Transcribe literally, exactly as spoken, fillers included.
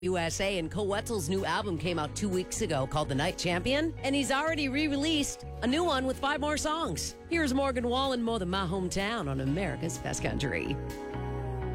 U S A, and Cole Wetzel's new album came out two weeks ago called The Night Champion, and he's already re-released a new one with five more songs. Here's Morgan Wallen, More Than My Hometown on America's Best Country.